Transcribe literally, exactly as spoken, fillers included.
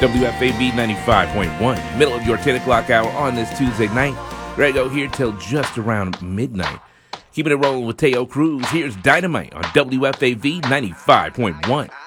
W F A V ninety-five point one, middle of your ten o'clock hour on this Tuesday night. Grego here till just around midnight. Keeping it rolling with Teo Cruz. Here's Dynamite on W F A V ninety-five point one.